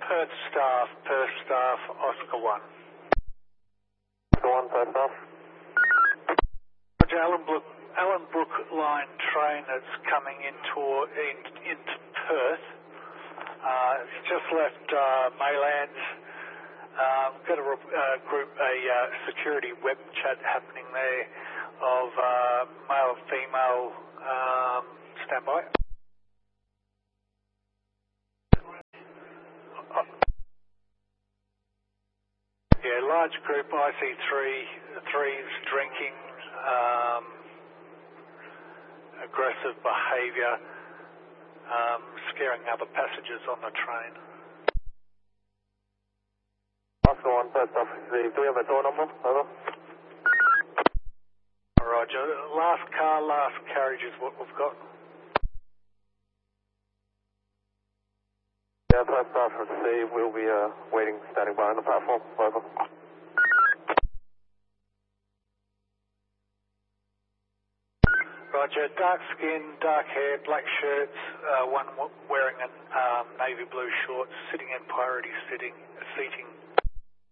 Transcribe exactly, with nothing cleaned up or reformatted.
Perth staff, Perth staff, Oscar one. Oscar one, Perth staff. Roger, Allen Brook, Allen Brook line train that's coming into, in, into Perth. Uh, it's just left uh, Maylands. Um, got a uh, group, a uh, security web chat happening there of uh, male, female, um, standby. Uh, yeah, large group, I C three, threes drinking, um, aggressive behaviour, um, scaring other passengers on the train. Oscar one, Perth staff. Do we have a door number? Over. Roger. Last car, last carriage is what we've got. Yeah, Perth staff received. We'll be uh, waiting, standing by on the platform. Over. Roger. Dark skin, dark hair, black shirts, uh, one wearing a um, navy blue shorts, sitting in priority sitting, seating